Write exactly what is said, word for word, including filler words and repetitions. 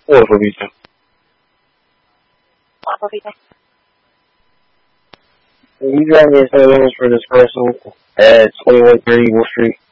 Hello, Felicia. Can you drive me a seven for this person at twenty-one thirty Eagle Street?